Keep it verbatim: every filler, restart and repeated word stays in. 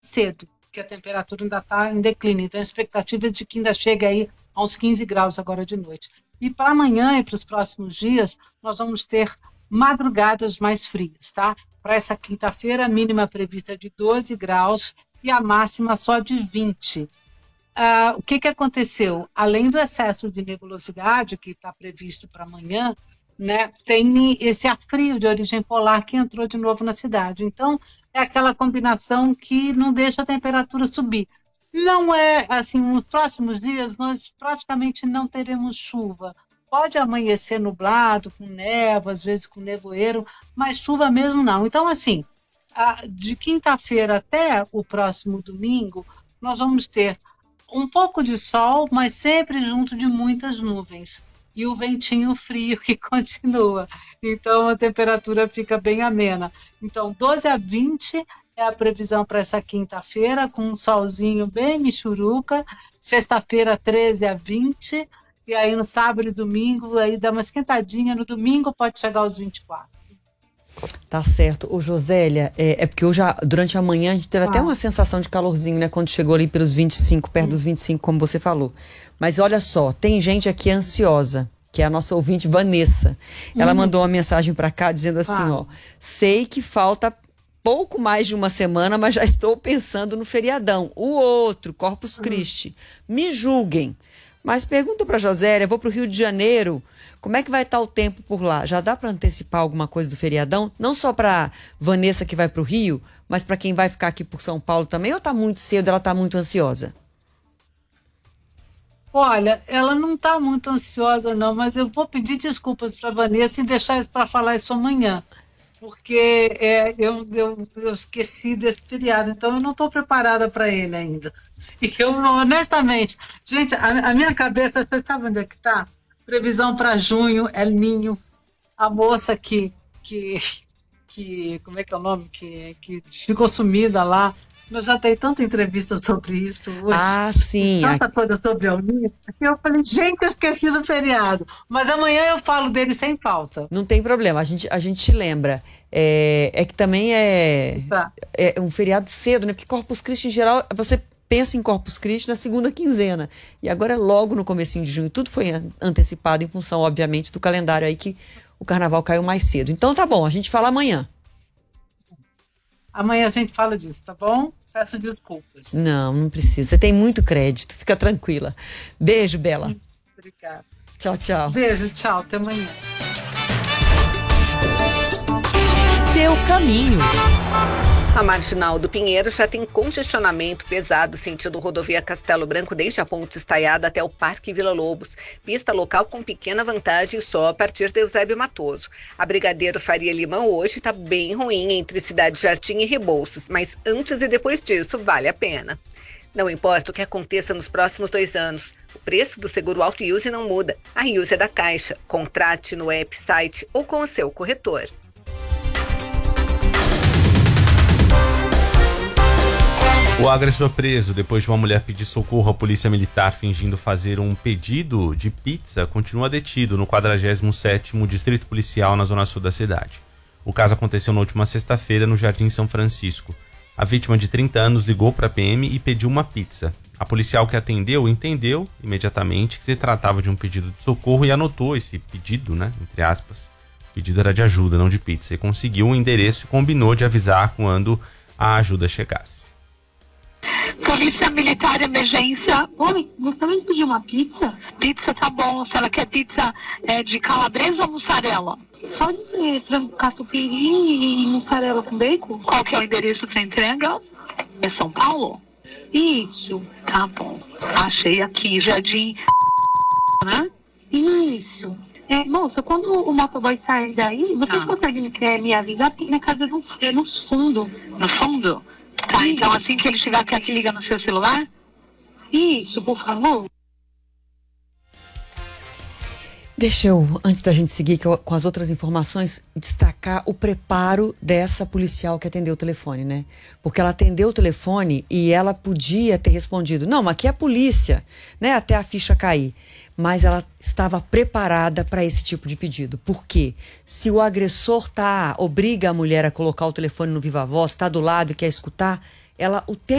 cedo, porque a temperatura ainda está em declínio, então a expectativa é de que ainda chegue aí a uns quinze graus agora de noite. E para amanhã e para os próximos dias, nós vamos ter madrugadas mais frias, tá? Para essa quinta-feira, a mínima prevista é de doze graus e a máxima só de vinte. Uh, o que, que aconteceu? Além do excesso de nebulosidade que está previsto para amanhã, né, tem esse ar frio de origem polar que entrou de novo na cidade. Então, é aquela combinação que não deixa a temperatura subir. Não é, assim, nos próximos dias nós praticamente não teremos chuva. Pode amanhecer nublado, com névoa, às vezes com nevoeiro, mas chuva mesmo não. Então, assim, de quinta-feira até o próximo domingo, nós vamos ter um pouco de sol, mas sempre junto de muitas nuvens. E o ventinho frio que continua. Então, a temperatura fica bem amena. Então, doze a vinte é a previsão para essa quinta-feira, com um solzinho bem michuruca. Sexta-feira, treze a vinte. E aí, no sábado e domingo, aí dá uma esquentadinha. No domingo, pode chegar aos vinte e quatro. Tá certo. Ô, Josélia, é, é porque hoje, durante a manhã, a gente teve ah. até uma sensação de calorzinho, né? Quando chegou ali pelos vinte e cinco, perto hum. dos vinte e cinco, como você falou. Mas olha só, tem gente aqui ansiosa, que é a nossa ouvinte Vanessa. Ela hum. mandou uma mensagem para cá dizendo assim, ah. ó, sei que falta pouco mais de uma semana, mas já estou pensando no feriadão. O outro, Corpus Christi. Hum. Me julguem. Mas pergunta para Josélia, vou para o Rio de Janeiro, como é que vai estar o tempo por lá? Já dá para antecipar alguma coisa do feriadão? Não só para Vanessa que vai para o Rio, mas para quem vai ficar aqui por São Paulo também? Ou está muito cedo, ela está muito ansiosa? Olha, ela não está muito ansiosa não, mas eu vou pedir desculpas para Vanessa e deixar isso para falar isso amanhã, porque é, eu, eu, eu esqueci desse feriado, então eu não estou preparada para ele ainda. E eu, honestamente, gente, a, a minha cabeça, você sabe onde é que está? Previsão para junho, El Ninho, a moça que, que, que, como é que é o nome? Que, que ficou sumida lá. Eu já tenho tanta entrevista sobre isso hoje. Ah, sim. Tanta coisa sobre El Ninho. Eu falei, gente, eu esqueci do feriado. Mas amanhã eu falo dele sem falta. Não tem problema, a gente, a gente te lembra. É, é que também é, tá. é um feriado cedo, né? Porque Corpus Christi, em geral, você pensa em Corpus Christi na segunda quinzena. E agora é logo no comecinho de junho. Tudo foi antecipado em função, obviamente, do calendário aí que o carnaval caiu mais cedo. Então tá bom, a gente fala amanhã. Amanhã a gente fala disso, tá bom? Peço desculpas. Não, não precisa. Você tem muito crédito. Fica tranquila. Beijo, Bela. Obrigada. Tchau, tchau. Beijo, tchau. Até amanhã. Seu caminho. A Marginal do Pinheiro já tem congestionamento pesado sentido rodovia Castelo Branco desde a Ponte Estaiada até o Parque Vila Lobos. Pista local com pequena vantagem só a partir de Eusébio Matoso. A Brigadeiro Faria Limão hoje está bem ruim entre Cidade Jardim e Rebouças, mas antes e depois disso vale a pena. Não importa o que aconteça nos próximos dois anos, o preço do seguro Auto Use não muda. A Use é da Caixa. Contrate no app, site ou com o seu corretor. O agressor preso depois de uma mulher pedir socorro à polícia militar fingindo fazer um pedido de pizza continua detido no quadragésimo sétimo Distrito Policial na zona sul da cidade. O caso aconteceu na última sexta-feira no Jardim São Francisco. A vítima de trinta anos ligou para a P M e pediu uma pizza. A policial que atendeu entendeu imediatamente que se tratava de um pedido de socorro e anotou esse pedido, né, entre aspas. O pedido era de ajuda, não de pizza, e conseguiu o endereço e combinou de avisar quando a ajuda chegasse. Polícia Militar, emergência. Oi, gostaria de pedir uma pizza? Pizza tá bom. Se ela quer pizza é, de calabresa ou mussarela? Só de frango catupiry e mussarela com bacon. Qual que é o endereço para entrega? É São Paulo? Isso, tá bom. Achei aqui, Jardim, né? Isso. É, moça, quando o motoboy sair daí, vocês ah. conseguem é, me avisar? Porque minha casa é, é no fundo. No fundo? Tá, então assim que ele chegar, quer que liga no seu celular? Isso, por favor. Deixa eu, antes da gente seguir com as outras informações, destacar o preparo dessa policial que atendeu o telefone, né? Porque ela atendeu o telefone e ela podia ter respondido, não, mas aqui é a polícia, né? Até a ficha cair. Mas ela estava preparada para esse tipo de pedido. Por quê? Se o agressor tá, obriga a mulher a colocar o telefone no viva voz, está do lado e quer escutar, ela o tempo